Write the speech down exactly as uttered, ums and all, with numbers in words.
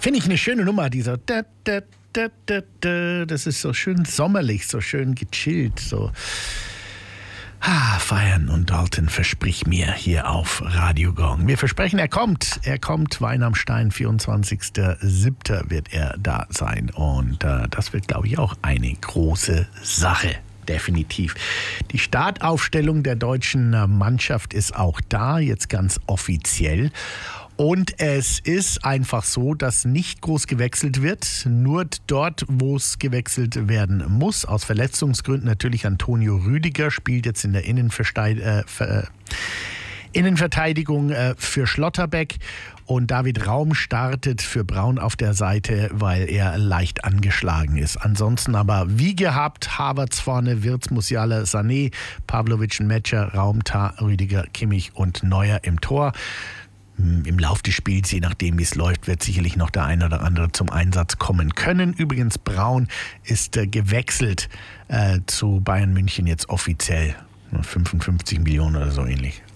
Finde ich eine schöne Nummer, dieser da, da, da, da, da. Das ist so schön sommerlich, so schön gechillt, so. Ah, feiern und Dalton, versprich mir hier auf Radio Gong. Wir versprechen, er kommt. Er kommt, Wein am Stein, vierundzwanzigster siebter wird er da sein. Und äh, das wird, glaube ich, auch eine große Sache. Definitiv. Die Startaufstellung der deutschen Mannschaft ist auch da, jetzt ganz offiziell. Und es ist einfach so, dass nicht groß gewechselt wird, nur dort, wo es gewechselt werden muss. Aus Verletzungsgründen natürlich Antonio Rüdiger, spielt jetzt in der Innenversteid- äh, Ver- Innenverteidigung äh, für Schlotterbeck. Und David Raum startet für Braun auf der Seite, weil er leicht angeschlagen ist. Ansonsten aber wie gehabt, Havertz vorne, Wirtz, Musiala, Sané, Pavlovic, Metscher, Raum, Tah, Rüdiger, Kimmich und Neuer im Tor. Im Lauf des Spiels, je nachdem wie es läuft, wird sicherlich noch der eine oder andere zum Einsatz kommen können. Übrigens, Braun ist äh, gewechselt äh, zu Bayern München jetzt offiziell. fünfundfünfzig Millionen oder so ähnlich.